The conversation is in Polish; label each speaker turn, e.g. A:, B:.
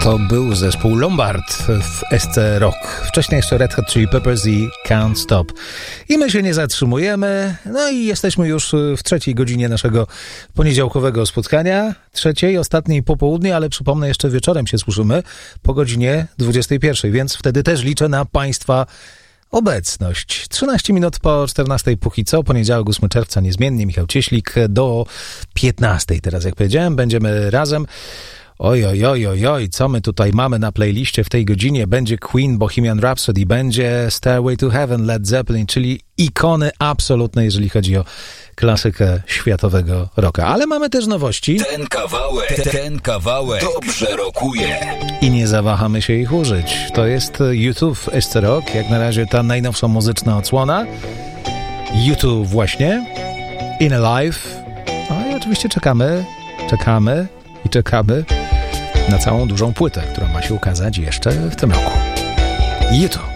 A: To był zespół Lombard w SC Rock. Wcześniej jeszcze Red Hot Chili Peppers i Can't Stop. I my się nie zatrzymujemy. No i jesteśmy już w trzeciej godzinie naszego poniedziałkowego spotkania. Trzeciej, ostatniej po południu, ale przypomnę, jeszcze wieczorem się słyszymy po godzinie 21, więc wtedy też liczę na Państwa obecność. 13 minut po 14 póki co, poniedziałek 8 czerwca niezmiennie, Michał Cieślik do 15. Teraz jak powiedziałem, będziemy razem. Oj, co my tutaj mamy na playliście w tej godzinie? Będzie Queen, Bohemian Rhapsody, będzie Stairway to Heaven, Led Zeppelin, czyli ikony absolutne, jeżeli chodzi o klasykę światowego rocka. Ale mamy też nowości.
B: Ten kawałek dobrze rokuje.
A: I nie zawahamy się ich użyć. To jest YouTube SC Rock, jak na razie ta najnowsza muzyczna odsłona. YouTube właśnie. In Alive. No i oczywiście czekamy na całą dużą płytę, która ma się ukazać jeszcze w tym roku. YouTube.